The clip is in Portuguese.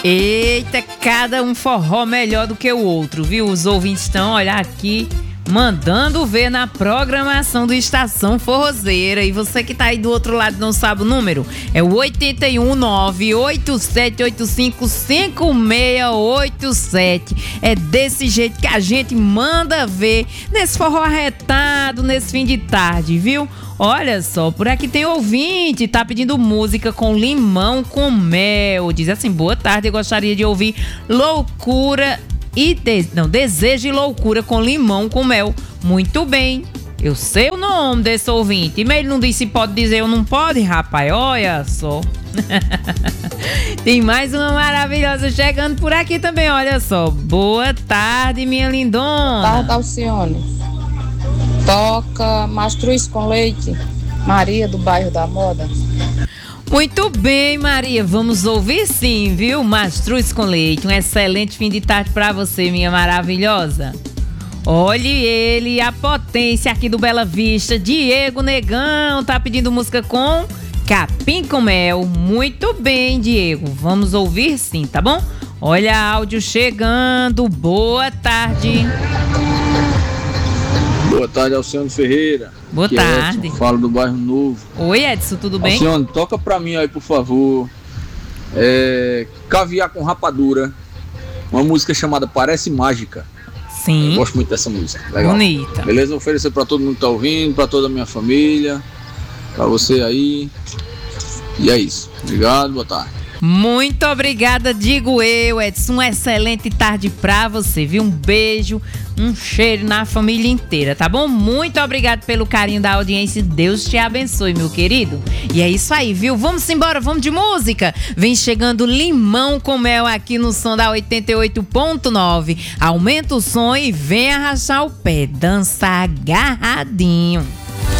Eita, cada um forró melhor do que o outro, viu? Os ouvintes estão, olha aqui, mandando ver na programação do Estação Forrozeira. E você que tá aí do outro lado não sabe o número? É o 819-8785-5687. É desse jeito que a gente manda ver nesse forró arretado, nesse fim de tarde, viu? Olha só, por aqui tem ouvinte, tá pedindo música com limão com mel. Diz assim, boa tarde, eu gostaria de ouvir Loucura e Desejo e Loucura com limão com mel. Muito bem, eu sei o nome desse ouvinte, mas ele não disse se pode dizer ou não pode, rapaz, olha só. Tem mais uma maravilhosa chegando por aqui também, olha só. Boa tarde, minha lindona. Boa tarde, Alcione. Toca Mastruz com Leite, Maria do bairro da Moda. Muito bem, Maria, vamos ouvir sim, viu? Mastruz com Leite, um excelente fim de tarde pra você, minha maravilhosa. Olhe ele, a potência aqui do Bela Vista, Diego Negão, tá pedindo música com Capim com Mel. Muito bem, Diego, vamos ouvir sim, tá bom? Olha, áudio chegando, boa tarde. Boa tarde, Alcione Ferreira. Boa tarde. Edson, falo do bairro Novo. Oi, Edson, tudo bem? Alcione, toca pra mim aí, por favor. Caviar com Rapadura. Uma música chamada Parece Mágica. Sim. Eu gosto muito dessa música. Legal. Bonita. Beleza? Vou oferecer pra todo mundo que tá ouvindo, pra toda a minha família, pra você aí. E é isso. Obrigado, boa tarde. Muito obrigada, digo eu, Edson. Uma excelente tarde pra você, viu? Um beijo, um cheiro na família inteira, tá bom? Muito obrigado pelo carinho da audiência. Deus te abençoe, meu querido. E é isso aí, viu? Vamos embora, vamos de música. Vem chegando Limão com Mel aqui no som da 88.9. Aumenta o som e vem arrachar o pé. Dança agarradinho.